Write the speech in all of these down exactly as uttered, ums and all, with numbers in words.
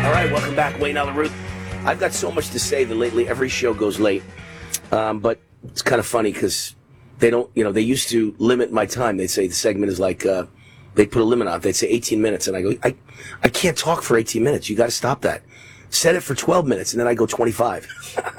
All right, welcome back. Wayne Allyn Root. I've got so much to say that lately every show goes late. Um, but it's kind of funny because they don't, you know, they used to limit my time. They'd say the segment is like, uh, they put a limit on it. They'd say eighteen minutes. And I go, I, I can't talk for eighteen minutes. You got to stop that. Set it for twelve minutes. And then I go twenty-five.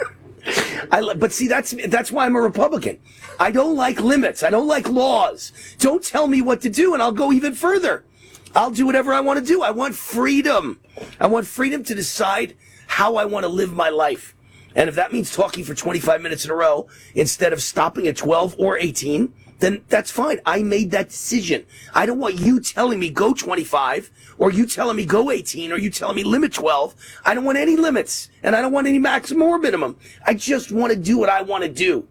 I, but see, that's, that's why I'm a Republican. I don't like limits. I don't like laws. Don't tell me what to do and I'll go even further. I'll do whatever I want to do. I want freedom. I want freedom to decide how I want to live my life. And if that means talking for twenty-five minutes in a row instead of stopping at twelve or eighteen, then that's fine. I made that decision. I don't want you telling me go twenty-five or you telling me go eighteen or you telling me limit twelve. I don't want any limits and I don't want any maximum or minimum. I just want to do what I want to do.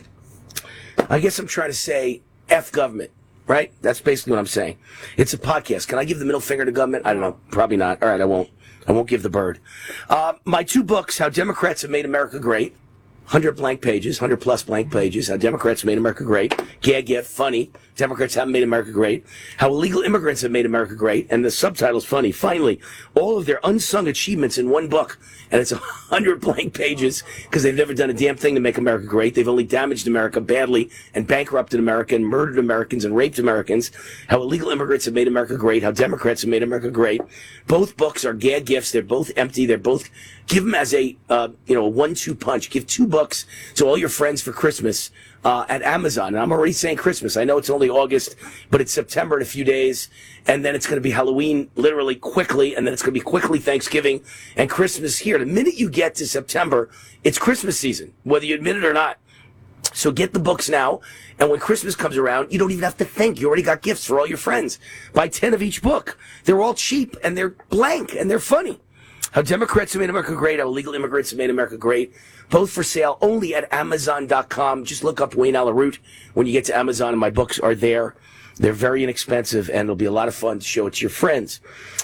I guess I'm trying to say F government. Right? That's basically what I'm saying. It's a podcast. Can I give the middle finger to government? I don't know. Probably not. All right, I won't. I won't give the bird. Uh, my two books, How Democrats Have Made America Great. one hundred blank pages, one hundred plus blank pages. How Democrats Made America Great. Gag, gift, funny. Democrats haven't made America great. How illegal immigrants have made America great. And the subtitle's funny. Finally, all of their unsung achievements in one book. And it's one hundred blank pages because they've never done a damn thing to make America great. They've only damaged America badly and bankrupted America and murdered Americans and raped Americans. How illegal immigrants have made America great. How Democrats have made America great. Both books are gag gifts. They're both empty. They're both, give them as a, uh, you know, a one two punch. Give two books to all your friends for Christmas. Uh, at Amazon. And I'm already saying Christmas. I know it's only August, but it's September in a few days. And then it's going to be Halloween literally quickly. And then it's going to be quickly Thanksgiving and Christmas here. The minute you get to September, it's Christmas season, whether you admit it or not. So get the books now. And when Christmas comes around, you don't even have to think. You already got gifts for all your friends. Buy ten of each book. They're all cheap and they're blank and they're funny. How Democrats have made America great. How illegal immigrants have made America great. Both for sale only at Amazon dot com. Just look up Wayne Allyn Root when you get to Amazon, and my books are there. They're very inexpensive, and it'll be a lot of fun to show it to your friends.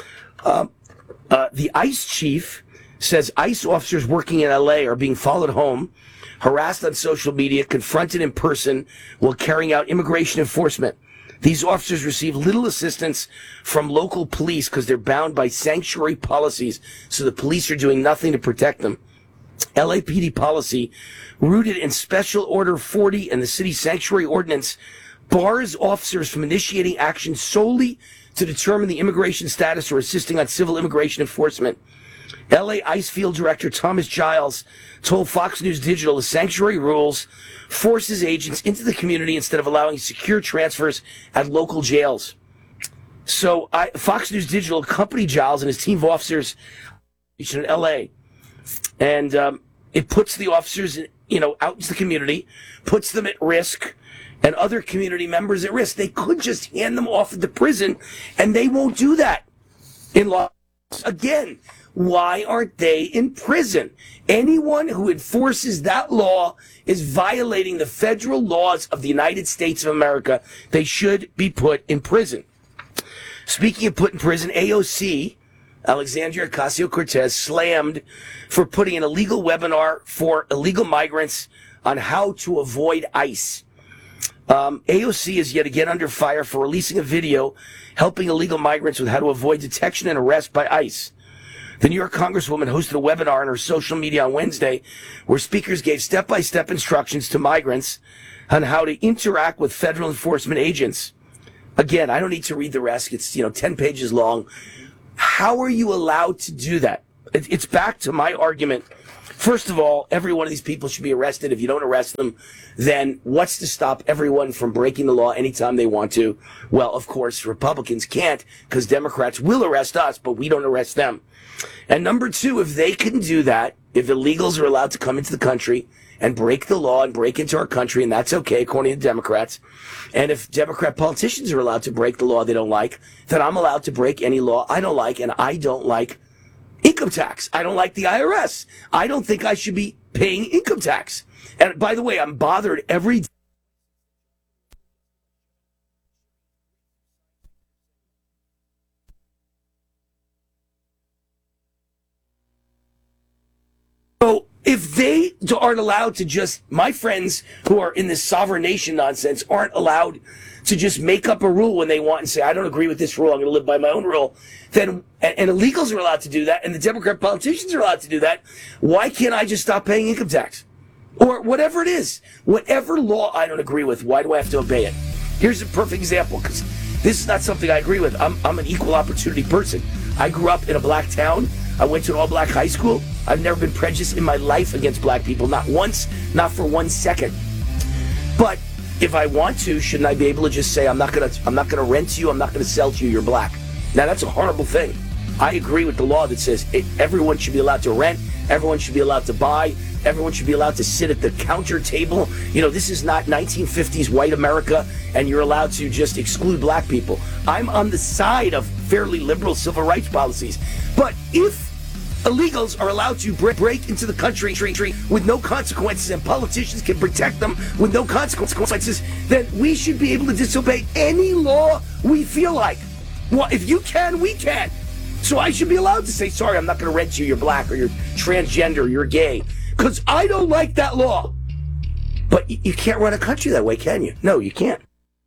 Uh, uh, the ICE chief says ICE officers working in L A are being followed home, harassed on social media, confronted in person while carrying out immigration enforcement. These officers receive little assistance from local police because they're bound by sanctuary policies, so the police are doing nothing to protect them. L A P D policy, rooted in Special Order forty and the city sanctuary ordinance, bars officers from initiating action solely to determine the immigration status or assisting on civil immigration enforcement. L A ICE Field Director Thomas Giles told Fox News Digital the sanctuary rules forces agents into the community instead of allowing secure transfers at local jails. So I, Fox News Digital accompanied Giles and his team of officers in L A, and um, it puts the officers, you know, out into the community, puts them at risk, and other community members at risk. They could just hand them off to prison, and they won't do that in law. Again, why aren't they in prison? Anyone who enforces that law is violating the federal laws of the United States of America. They should be put in prison. Speaking of put in prison, A O C, Alexandria Ocasio-Cortez, slammed for putting an illegal webinar for illegal migrants on how to avoid ICE. Um, A O C is yet again under fire for releasing a video helping illegal migrants with how to avoid detection and arrest by ICE. The New York Congresswoman hosted a webinar on her social media on Wednesday where speakers gave step-by-step instructions to migrants on how to interact with federal enforcement agents. Again, I don't need to read the rest. It's, you know, ten pages long. How are you allowed to do that? It's back to my argument. First of all, every one of these people should be arrested. If you don't arrest them, then what's to stop everyone from breaking the law anytime they want to? Well, of course, Republicans can't because Democrats will arrest us, but we don't arrest them. And number two, if they can do that, if illegals are allowed to come into the country and break the law and break into our country, and that's okay, according to Democrats, and if Democrat politicians are allowed to break the law they don't like, then I'm allowed to break any law I don't like, and I don't like income tax. I don't like the I R S. I don't think I should be paying income tax. And by the way, I'm bothered every day. So if they aren't allowed to just, my friends who are in this sovereign nation nonsense aren't allowed to just make up a rule when they want and say, I don't agree with this rule, I'm going to live by my own rule, then, and, and illegals are allowed to do that, and the Democrat politicians are allowed to do that, why can't I just stop paying income tax? Or whatever it is. Whatever law I don't agree with, why do I have to obey it? Here's a perfect example, because this is not something I agree with. I'm, I'm an equal opportunity person. I grew up in a black town. I went to an all-black high school. I've never been prejudiced in my life against black people, not once, not for one second. But if I want to, shouldn't I be able to just say, I'm not gonna, I'm not gonna rent to you, I'm not gonna sell to you, you're black? Now that's a horrible thing. I agree with the law that says it, everyone should be allowed to rent, everyone should be allowed to buy, everyone should be allowed to sit at the counter table. You know, this is not nineteen fifties white America, and you're allowed to just exclude black people. I'm on the side of fairly liberal civil rights policies. But if illegals are allowed to break, break into the country with no consequences, and politicians can protect them with no consequences, then we should be able to disobey any law we feel like. Well, if you can, we can. So I should be allowed to say, sorry, I'm not going to rent you, you're black, or you're transgender, or you're gay, because I don't like that law. But you can't run a country that way, can you? No, you can't.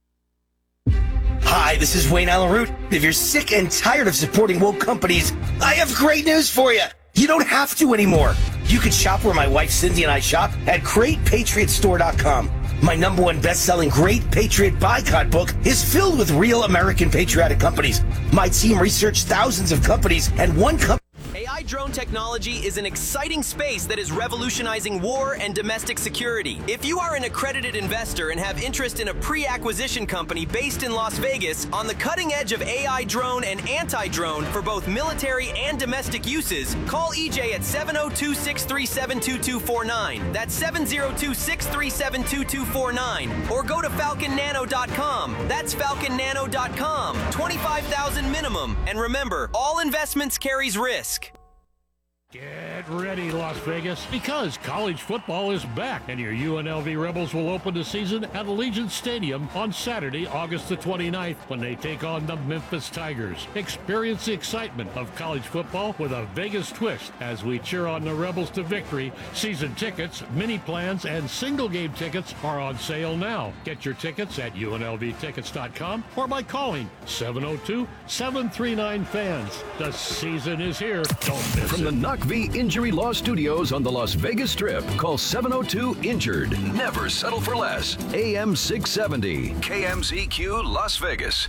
Hi, this is Wayne Allen Root. If you're sick and tired of supporting woke companies, I have great news for you. You don't have to anymore. You can shop where my wife Cindy and I shop at great patriot store dot com. My number one best-selling Great Patriot Boycott book is filled with real American patriotic companies. My team researched thousands of companies, and one company... A I drone technology is an exciting space that is revolutionizing war and domestic security. If you are an accredited investor and have interest in a pre-acquisition company based in Las Vegas on the cutting edge of A I drone and anti-drone for both military and domestic uses, call E J at seven oh two, six three seven, two two four nine. That's seven oh two, six three seven, two two four nine. Or go to falcon nano dot com. That's falcon nano dot com. twenty-five thousand dollars minimum. And remember, all investments carries risk. Get ready, Las Vegas, because college football is back, and your U N L V Rebels will open the season at Allegiant Stadium on Saturday, August the twenty-ninth, when they take on the Memphis Tigers. Experience the excitement of college football with a Vegas twist as we cheer on the Rebels to victory. Season tickets, mini plans, and single game tickets are on sale now. Get your tickets at U N L V tickets dot com or by calling seven oh two, seven three nine, fans. The season is here. Don't miss From it. the N U C V Injury Law Studios on the Las Vegas Strip, call seven oh two, injured. Never settle for less. A M six seventy, K M Z Q, Las Vegas.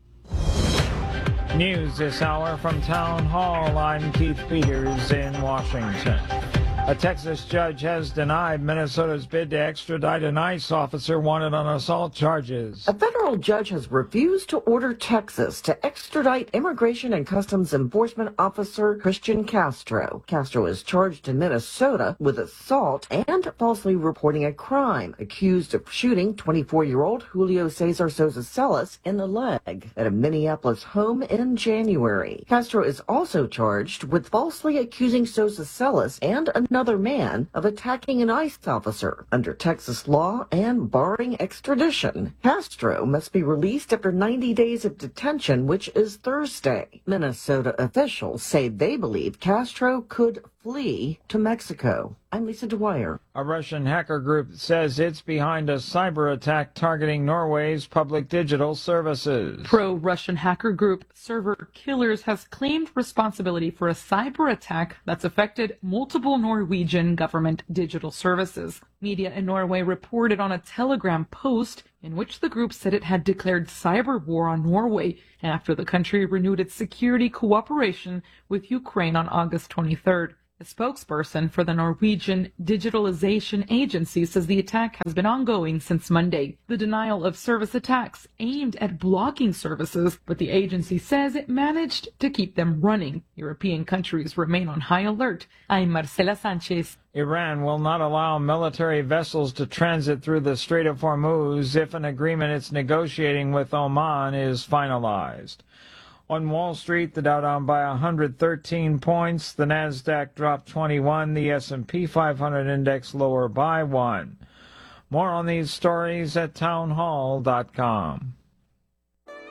News this hour from Town Hall. I'm Keith Peters in Washington. A Texas judge has denied Minnesota's bid to extradite an ICE officer wanted on assault charges. A federal judge has refused to order Texas to extradite Immigration and Customs Enforcement Officer Christian Castro. Castro is charged in Minnesota with assault and falsely reporting a crime, accused of shooting twenty-four-year-old Julio Cesar Sosa Celis in the leg at a Minneapolis home in January. Castro is also charged with falsely accusing Sosa Celis and another man of attacking an ICE officer under Texas law and barring extradition. Castro must be released after ninety days of detention, which is Thursday. Minnesota officials say they believe Castro could flee to Mexico. I'm Lisa Dwyer. A Russian hacker group says it's behind a cyber attack targeting Norway's public digital services. Pro-Russian hacker group Server Killers has claimed responsibility for a cyber attack that's affected multiple Norwegian government digital services. Media in Norway reported on a Telegram post in which the group said it had declared cyber war on Norway after the country renewed its security cooperation with Ukraine on August twenty-third. A spokesperson for the Norwegian Digitalization Agency says the attack has been ongoing since Monday. The denial of service attacks aimed at blocking services, but the agency says it managed to keep them running. European countries remain on high alert. I'm Marcela Sanchez. Iran will not allow military vessels to transit through the Strait of Hormuz if an agreement it's negotiating with Oman is finalized. On Wall Street, the Dow down by one hundred thirteen points, the Nasdaq dropped twenty-one, the S and P five hundred index lower by one. More on these stories at town hall dot com.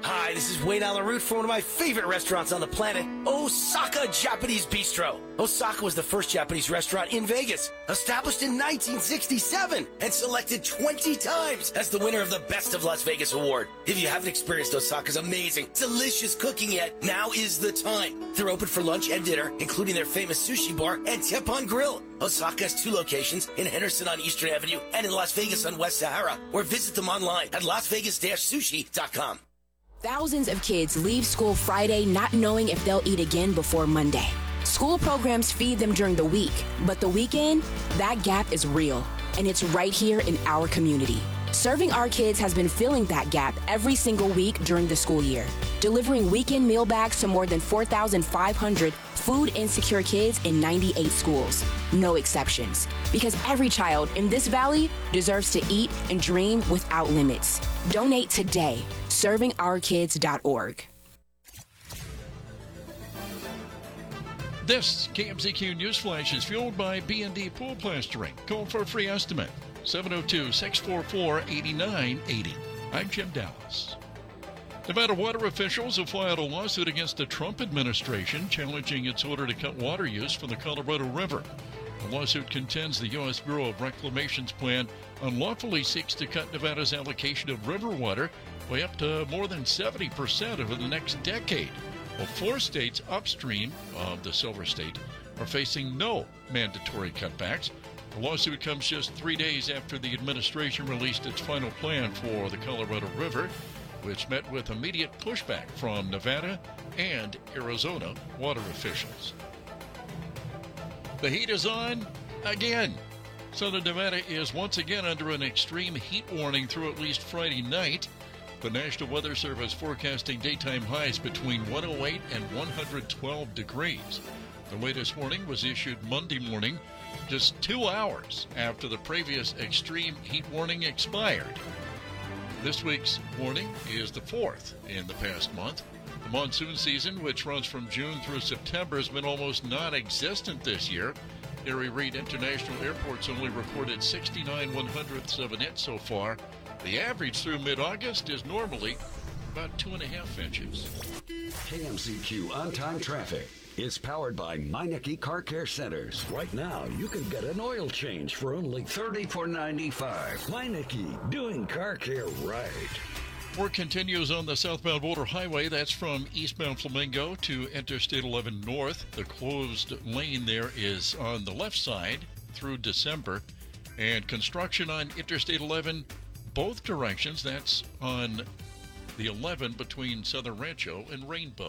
Hi, this is Wayne Allen Root from one of my favorite restaurants on the planet, Osaka Japanese Bistro. Osaka was the first Japanese restaurant in Vegas, established in nineteen sixty-seven and selected twenty times as the winner of the Best of Las Vegas award. If you haven't experienced Osaka's amazing, delicious cooking yet, now is the time. They're open for lunch and dinner, including their famous sushi bar and Teppanyaki Grill. Osaka has two locations, in Henderson on Eastern Avenue and in Las Vegas on West Sahara, or visit them online at las vegas dash sushi dot com. Thousands of kids leave school Friday not knowing if they'll eat again before Monday. School programs feed them during the week, but the weekend, that gap is real, and it's right here in our community. Serving Our Kids has been filling that gap every single week during the school year, delivering weekend meal bags to more than four thousand five hundred food-insecure kids in ninety-eight schools. No exceptions, because every child in this valley deserves to eat and dream without limits. Donate today. serving our kids dot org. This K M Z Q Newsflash is fueled by B and D Pool Plastering. Call for a free estimate. seven oh two, six four four, eight nine eight oh. I'm Jim Dallas. Nevada water officials have filed a lawsuit against the Trump administration challenging its order to cut water use from the Colorado River. The lawsuit contends the U S Bureau of Reclamation's plan unlawfully seeks to cut Nevada's allocation of river water by up to more than seventy percent over the next decade. Well, four states upstream of the Silver State are facing no mandatory cutbacks. The lawsuit comes just three days after the administration released its final plan for the Colorado River, which met with immediate pushback from Nevada and Arizona water officials. The heat is on again. Southern Nevada is once again under an extreme heat warning through at least Friday night. The National Weather Service forecasting daytime highs between one oh eight and one hundred twelve degrees. The latest warning was issued Monday morning, just two hours after the previous extreme heat warning expired. This week's warning is the fourth in the past month. The monsoon season, which runs from June through September, has been almost non-existent this year. Harry Reid International Airport's only recorded sixty-nine one-hundredths of an inch so far. The average through mid-August is normally about two and a half inches. K M Z Q on-time traffic is powered by Meineke Car Care Centers. Right now, you can get an oil change for only thirty-four ninety-five. Meineke, doing car care right. Work continues on the southbound Boulder Highway. That's from eastbound Flamingo to Interstate eleven North. The closed lane there is on the left side through December. And construction on Interstate eleven, both directions. That's on the eleven between Southern Rancho and Rainbow.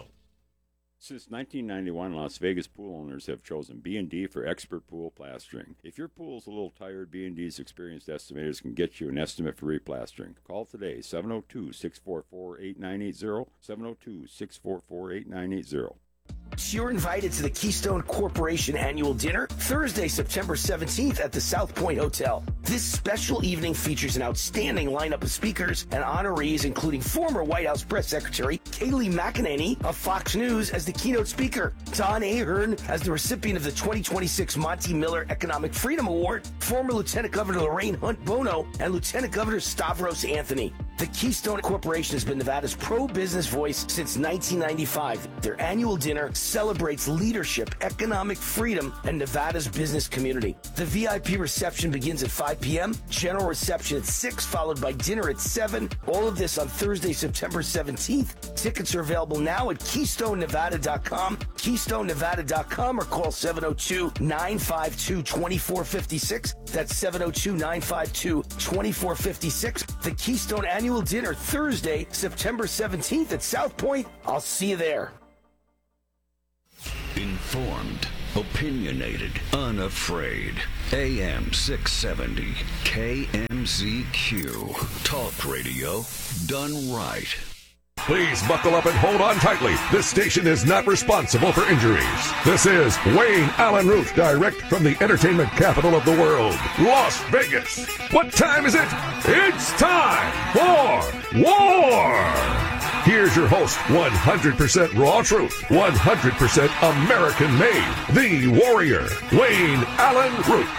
Since nineteen ninety-one, Las Vegas pool owners have chosen B and D for expert pool plastering. If your pool's a little tired, B and D's experienced estimators can get you an estimate for replastering. Call today, seven oh two, six four four, eight nine eight oh, seven oh two, six four four, eight nine eight oh. You're invited to the Keystone Corporation annual dinner Thursday, September seventeenth at the South Point Hotel. This special evening features an outstanding lineup of speakers and honorees, including former White House Press Secretary Kayleigh McEnany of Fox News as the keynote speaker, Don Ahern as the recipient of the twenty twenty-six Monty Miller Economic Freedom Award, former Lieutenant Governor Lorraine Hunt Bono, and Lieutenant Governor Stavros Anthony. The Keystone Corporation has been Nevada's pro-business voice since nineteen ninety-five. Their annual dinner celebrates leadership, economic freedom, and Nevada's business community. The V I P reception begins at five p.m., general reception at six, followed by dinner at seven. All of this on Thursday, September seventeenth. Tickets are available now at keystone nevada dot com, keystone nevada dot com, or call seven oh two, nine five two, two four five six. That's seven oh two, nine five two, two four five six. The Keystone Annual Dinner, Thursday, September seventeenth at South Point. I'll see you there. Informed, opinionated, unafraid. A M six seventy, K M Z Q. Talk radio done right. Please buckle up and hold on tightly. This station is not responsible for injuries. This is Wayne Allen Root, direct from the entertainment capital of the world, Las Vegas. What time is it? It's time for war! Here's your host, one hundred percent raw truth, one hundred percent American made, the warrior, Wayne Allen Root.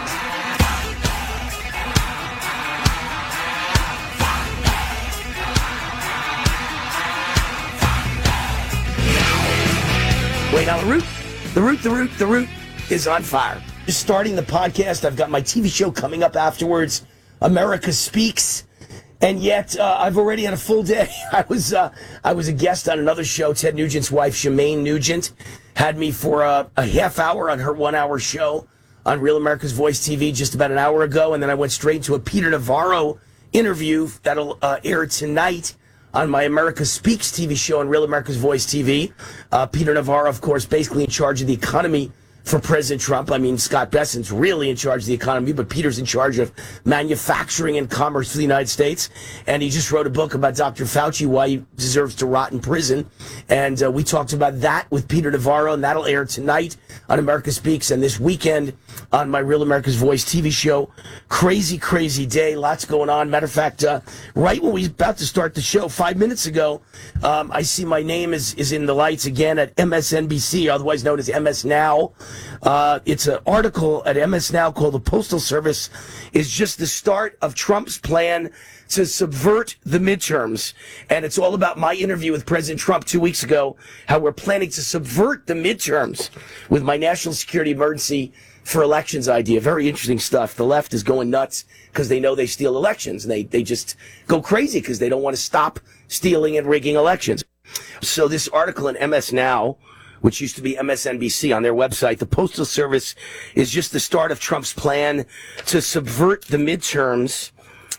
Wayne Allen Root. The Root, the Root, the Root is on fire. Just starting the podcast. I've got my T V show coming up afterwards, America Speaks. And yet, uh, I've already had a full day. I was uh, I was a guest on another show. Ted Nugent's wife, Shemaine Nugent, had me for a, a half hour on her one-hour show on Real America's Voice T V just about an hour ago. And then I went straight to a Peter Navarro interview that'll uh, air tonight on my America Speaks T V show on Real America's Voice T V. Uh, Peter Navarro, of course, basically in charge of the economy for President Trump. I mean, Scott Bessent's really in charge of the economy, but Peter's in charge of manufacturing and commerce for the United States. And he just wrote a book about Doctor Fauci, why he deserves to rot in prison. And uh, we talked about that with Peter Navarro, and that'll air tonight on America Speaks and this weekend on my Real America's Voice T V show. Crazy, crazy day. Lots going on. Matter of fact, uh, right when we were about to start the show, five minutes ago, um, I see my name is, is in the lights again at M S N B C, otherwise known as M S Now. Uh, it's an article at M S Now called "The Postal Service is just the start of Trump's plan to subvert the midterms." And it's all about my interview with President Trump two weeks ago, how we're planning to subvert the midterms with my national security emergency for elections idea. Very interesting stuff. The left is going nuts because they know they steal elections, and they, they just go crazy because they don't want to stop stealing and rigging elections. So this article in M S Now, which used to be M S N B C, on their website, the Postal Service is just the start of Trump's plan to subvert the midterms.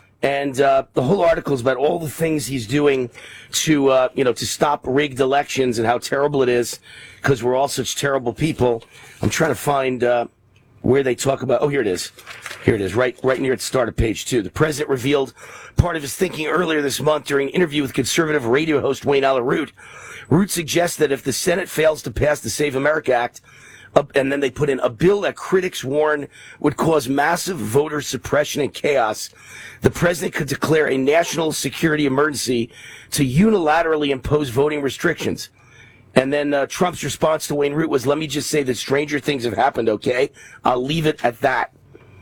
And uh, the whole article is about all the things he's doing to, uh, you know, to stop rigged elections and how terrible it is because we're all such terrible people. I'm trying to find uh, where they talk about. Oh, here it is. Here it is, right, right near at the start of page two. The president revealed part of his thinking earlier this month during an interview with conservative radio host Wayne Allen Root. Root suggests that if the Senate fails to pass the Save America Act, uh, and then they put in a bill that critics warn would cause massive voter suppression and chaos, the president could declare a national security emergency to unilaterally impose voting restrictions. And then uh, Trump's response to Wayne Root was, "Let me just say that stranger things have happened, okay? I'll leave it at that."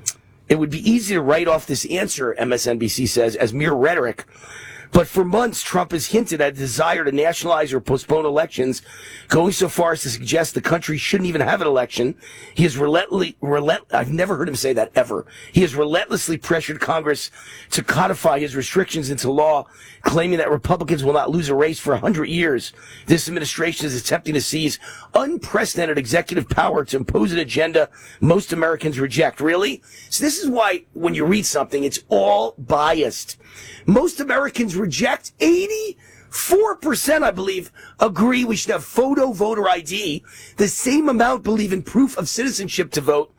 It would be easy to write off this answer, M S N B C says, as mere rhetoric. But for months, Trump has hinted at a desire to nationalize or postpone elections, going so far as to suggest the country shouldn't even have an election. He has relentlessly, relent, I've never heard him say that ever. He has relentlessly pressured Congress to codify his restrictions into law, claiming that Republicans will not lose a race for a hundred years. This administration is attempting to seize unprecedented executive power to impose an agenda most Americans reject. Really? So this is why when you read something, it's all biased. Most Americans reject. eighty-four percent, I believe, agree we should have photo voter I D. The same amount believe in proof of citizenship to vote.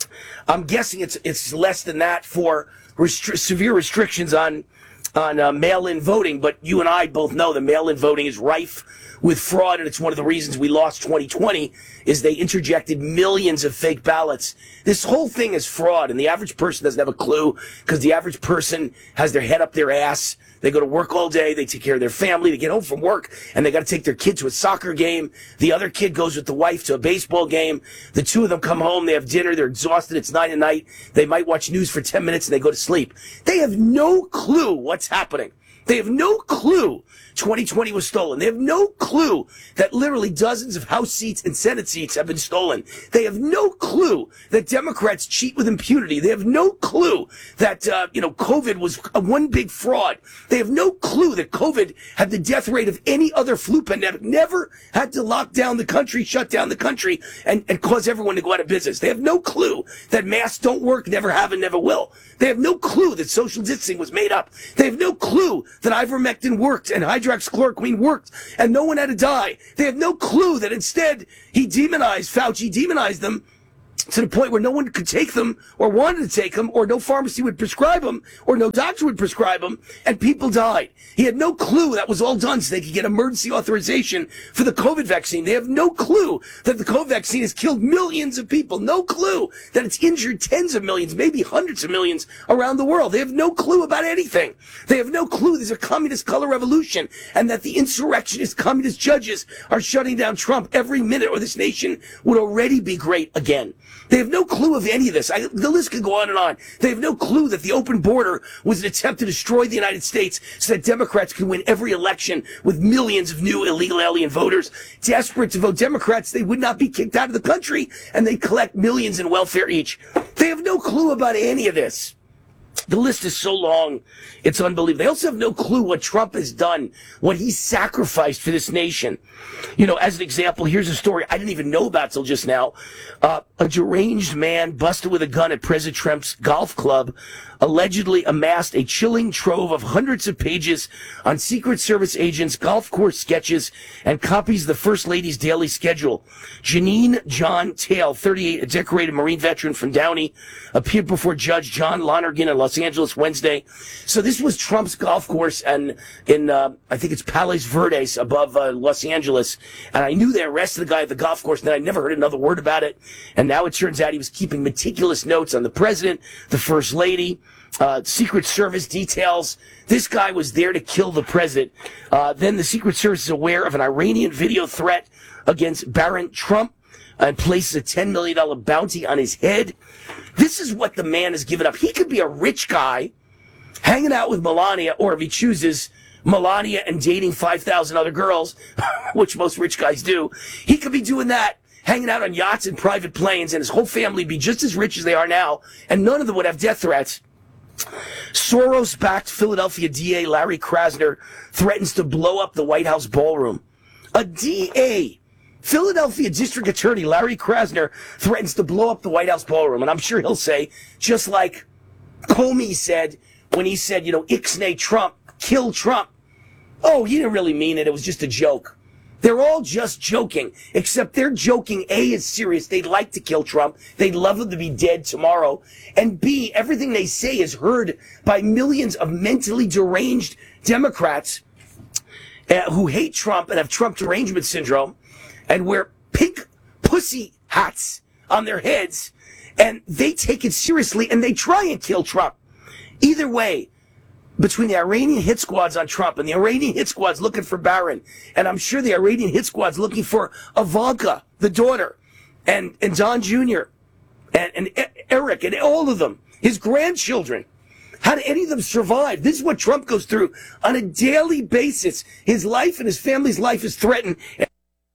I'm guessing it's it's less than that for restri- severe restrictions on on uh, mail-in voting. But you and I both know that mail-in voting is rife with fraud, and it's one of the reasons we lost twenty twenty is they interjected millions of fake ballots. This whole thing is fraud, and the average person doesn't have a clue because the average person has their head up their ass. They go to work all day. They take care of their family. They get home from work, and they got to take their kid to a soccer game. The other kid goes with the wife to a baseball game. The two of them come home. They have dinner. They're exhausted. It's nine at night. They might watch news for ten minutes, and they go to sleep. They have no clue what's happening. They have no clue twenty twenty was stolen. They have no clue that literally dozens of House seats and Senate seats have been stolen. They have no clue that Democrats cheat with impunity. They have no clue that, uh, you know, COVID was a one big fraud. They have no clue that COVID had the death rate of any other flu pandemic, never had to lock down the country, shut down the country, and, and cause everyone to go out of business. They have no clue that masks don't work, never have and never will. They have no clue that social distancing was made up. They have no clue that ivermectin worked and hydroxychloroquine worked and no one had to die. They have no clue that instead he demonized, Fauci demonized them to the point where no one could take them or wanted to take them, or no pharmacy would prescribe them, or no doctor would prescribe them, and people died. He had no clue that was all done so they could get emergency authorization for the COVID vaccine. They have no clue that the COVID vaccine has killed millions of people. No clue that it's injured tens of millions, maybe hundreds of millions around the world. They have no clue about anything. They have no clue there's a communist color revolution and that the insurrectionist communist judges are shutting down Trump every minute, or this nation would already be great again. They have no clue of any of this. I, the list could go on and on. They have no clue that the open border was an attempt to destroy the United States so that Democrats could win every election with millions of new illegal alien voters. Desperate to vote Democrats, they would not be kicked out of the country, and they'd collect millions in welfare each. They have no clue about any of this. The list is so long, it's unbelievable. They also have no clue what Trump has done, what he's sacrificed for this nation. You know, as an example, here's a story I didn't even know about till just now. Uh, a deranged man busted with a gun at President Trump's golf club allegedly amassed a chilling trove of hundreds of pages on Secret Service agents' golf course sketches and copies of the First Lady's daily schedule. Janine John Tail, thirty-eight, a decorated Marine veteran from Downey, appeared before Judge John Lonergan in Los Angeles Wednesday. So this was Trump's golf course, and in uh, I think it's Palos Verdes above uh, Los Angeles. And I knew they arrested the guy at the golf course, and then I never heard another word about it. And now it turns out he was keeping meticulous notes on the president, the First Lady, Uh, Secret Service details. This guy was there to kill the president. Uh, then the Secret Service is aware of an Iranian video threat against Barron Trump and places a ten million dollars bounty on his head. This is what the man has given up. He could be a rich guy hanging out with Melania, or if he chooses, Melania and dating five thousand other girls, which most rich guys do. He could be doing that, hanging out on yachts and private planes, and his whole family be just as rich as they are now, and none of them would have death threats. Soros-backed Philadelphia D A Larry Krasner threatens to blow up the White House ballroom. A D A, Philadelphia District Attorney Larry Krasner, threatens to blow up the White House ballroom. And I'm sure he'll say, just like Comey said when he said, you know, ixnay Trump, kill Trump. Oh, he didn't really mean it. It was just a joke. They're all just joking, except they're joking. A, is serious. They'd like to kill Trump. They'd love him to be dead tomorrow. And B, everything they say is heard by millions of mentally deranged Democrats uh, who hate Trump and have Trump derangement syndrome and wear pink pussy hats on their heads. And they take it seriously and they try and kill Trump. Either way, between the Iranian hit squads on Trump and the Iranian hit squads looking for Barron, and I'm sure the Iranian hit squad's looking for Ivanka, the daughter, and, and Don Junior, and, and Eric, and all of them, his grandchildren. How do any of them survive? This is what Trump goes through on a daily basis. His life and his family's life is threatened.